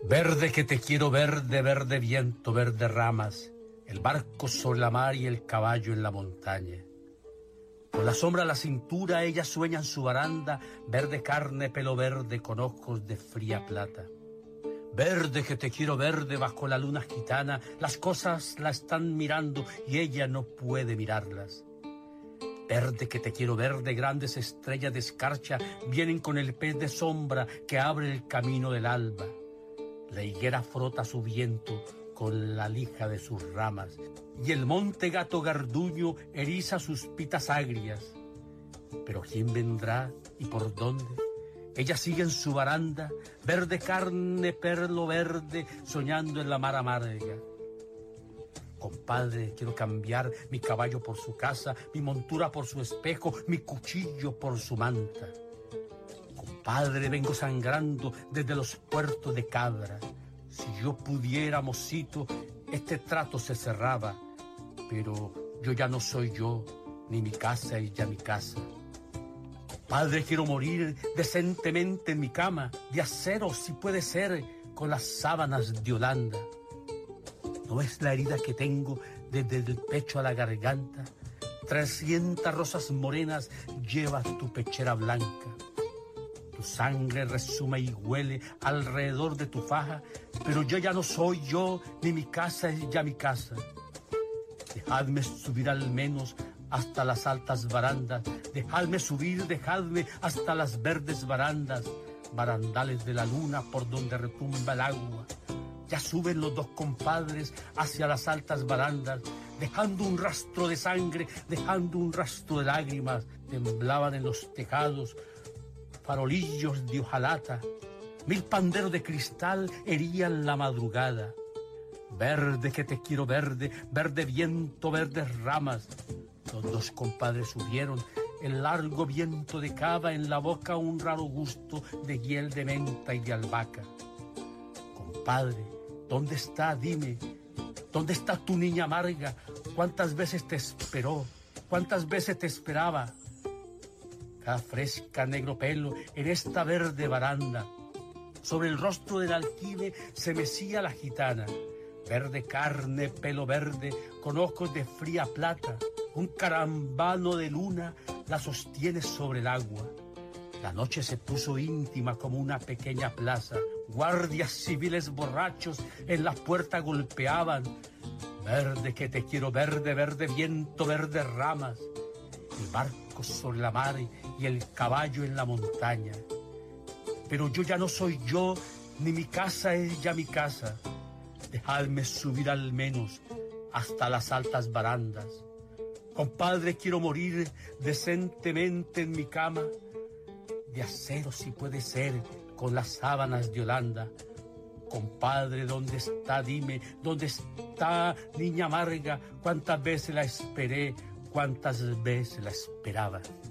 Verde que te quiero, verde, verde viento, verde ramas, el barco sobre la mar y el caballo en la montaña. Con la sombra a la cintura ella sueña en su baranda, verde carne, pelo verde con ojos de fría plata. Verde que te quiero, verde bajo la luna gitana, las cosas la están mirando y ella no puede mirarlas. Verde que te quiero, verde, grandes estrellas de escarcha vienen con el pez de sombra que abre el camino del alba. La higuera frota su viento con la lija de sus ramas y el monte gato garduño eriza sus pitas agrias. Pero ¿quién vendrá y por dónde? Ella sigue en su baranda, verde carne, perlo verde, soñando en la mar amarga. Compadre, quiero cambiar mi caballo por su casa, mi montura por su espejo, mi cuchillo por su manta. Compadre, vengo sangrando desde los puertos de Cabra. Si yo pudiera, mocito, este trato se cerraba. Pero yo ya no soy yo, ni mi casa es ya mi casa. Compadre, quiero morir decentemente en mi cama, de acero si puede ser, con las sábanas de Holanda. ¿No es la herida que tengo desde el pecho a la garganta? 300 rosas morenas lleva tu pechera blanca. Tu sangre resume y huele alrededor de tu faja, pero yo ya no soy yo, ni mi casa es ya mi casa. Dejadme subir al menos hasta las altas barandas, dejadme subir, dejadme hasta las verdes barandas, barandales de la luna por donde retumba el agua. Ya suben los dos compadres hacia las altas barandas, dejando un rastro de sangre, dejando un rastro de lágrimas. Temblaban en los tejados farolillos de hojalata, 1000 panderos de cristal herían la madrugada. Verde que te quiero, verde, verde viento, verdes ramas. Los dos compadres subieron, el largo viento de cava, en la boca un raro gusto de hiel de menta y de albahaca. Compadre, ¿dónde está? Dime, ¿dónde está tu niña amarga? ¿Cuántas veces te esperó? ¿Cuántas veces te esperaba? Cada fresca negro pelo en esta verde baranda. Sobre el rostro del aljibe se mecía la gitana. Verde carne, pelo verde, con ojos de fría plata. Un carambano de luna la sostiene sobre el agua. La noche se puso íntima como una pequeña plaza. Guardias civiles borrachos en la puerta golpeaban. Verde que te quiero, verde, verde viento, verde ramas. El barco sobre la mar y el caballo en la montaña. Pero yo ya no soy yo, ni mi casa es ya mi casa. Dejadme subir al menos hasta las altas barandas. Compadre, quiero morir decentemente en mi cama, de acero si puede ser, con las sábanas de Holanda. Compadre, ¿dónde está? Dime, ¿dónde está, niña amarga? ¿Cuántas veces la esperé? ¿Cuántas veces la esperaba?